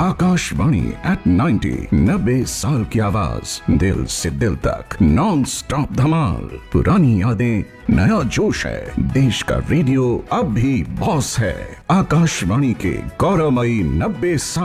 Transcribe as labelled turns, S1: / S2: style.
S1: Akashvani eight 90, 90 साल की आवाज, दिल से दिल तक नॉन स्टॉप धमाल। पुरानी यादें, नया जोश है, देश का रेडियो अब भी बॉस है। आकाशवाणी के गौरवमयी 90 साल।